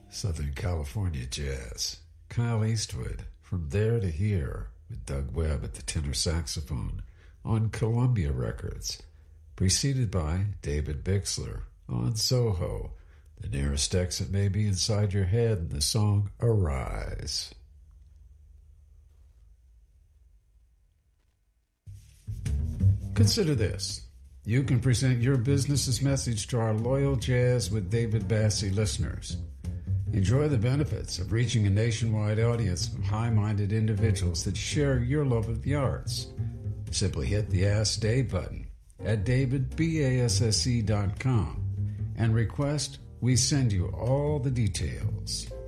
Southern California Jazz. Kyle Eastwood, From There to Here, with Doug Webb at the tenor saxophone on Columbia Records. Preceded by David Bixler on Soho, the nearest exit may be inside your head in the song Arise. Consider this. You can present your business's message to our loyal Jazz with David Bassie listeners. Enjoy the benefits of reaching a nationwide audience of high-minded individuals that share your love of the arts. Simply hit the Ask Dave button at davidbasse.com and request we send you all the details.